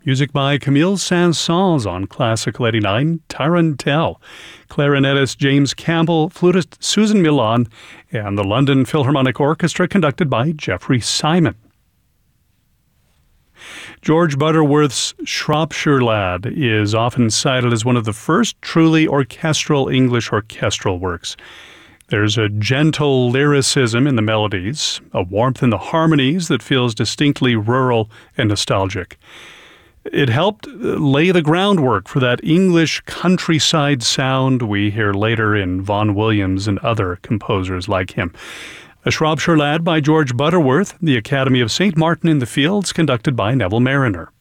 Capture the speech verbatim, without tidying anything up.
Music by Camille Saint-Saëns on Classical eighty-nine, Tarantelle. Clarinetist James Campbell, flutist Susan Milan, and the London Philharmonic Orchestra conducted by Jeffrey Simon. George Butterworth's Shropshire Lad is often cited as one of the first truly orchestral English orchestral works. There's a gentle lyricism in the melodies, a warmth in the harmonies that feels distinctly rural and nostalgic. It helped lay the groundwork for that English countryside sound we hear later in Vaughan Williams and other composers like him. A Shropshire Lad by George Butterworth, the Academy of Saint Martin in the Fields, conducted by Neville Mariner.